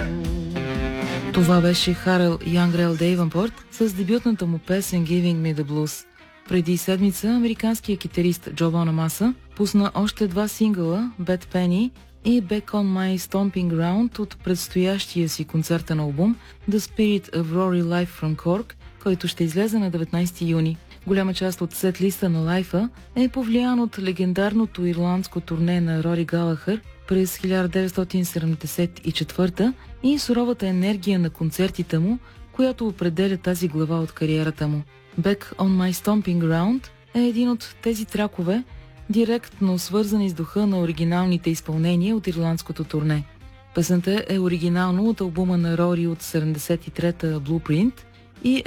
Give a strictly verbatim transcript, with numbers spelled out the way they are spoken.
Това беше Харел Янгрел Дейвенпорт с дебютната му песен Giving Me The Blues. Преди седмица американският китарист Джо Бонамаса пусна още два сингъла Bad Penny и Back on My Stomping Ground от предстоящия си концертен албум The Spirit of Rory Live from Cork, който ще излезе на деветнайсети юни. Голяма част от сет-листа на лайфа е повлиян от легендарното ирландско турне на Рори Галахър през хиляда деветстотин седемдесет и четвърта и суровата енергия на концертите му, която определя тази глава от кариерата му. Back on My Stomping Ground е един от тези тракове, директно свързани с духа на оригиналните изпълнения от ирландското турне. Песента е оригинално от албума на Рори от седемдесет и трета Blueprint и